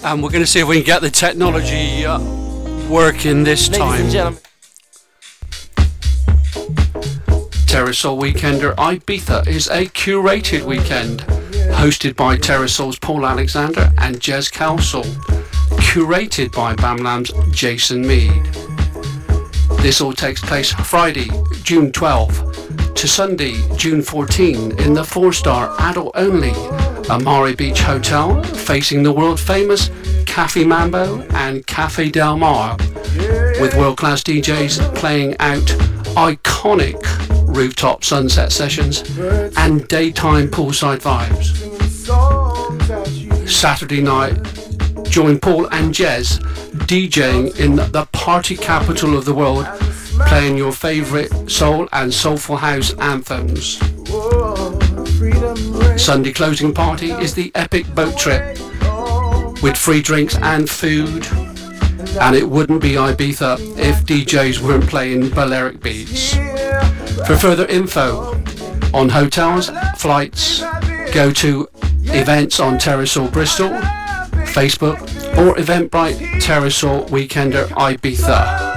And we're going to see if we can get the technology working this time. Ladies and gentlemen. Terrasol Weekender Ibiza is a curated weekend hosted by Terrasol's Paul Alexander and Jez Cowsall, curated by BAMLAM's Jason Mead. This all takes place Friday, June 12 to Sunday, June 14 in the 4-star adult-only Amari Beach Hotel facing the world-famous Cafe Mambo and Cafe Del Mar, with world-class DJs playing out iconic rooftop sunset sessions and daytime poolside vibes. Saturday night, join Paul and Jez DJing in the party capital of the world, playing your favourite soul and soulful house anthems. Sunday closing party is the epic boat trip with free drinks and food, and it wouldn't be Ibiza if DJs weren't playing Balearic beats. For further info on hotels, flights, go to events on Terrasol Bristol, Facebook, or Eventbrite Terrasol Weekender Ibiza.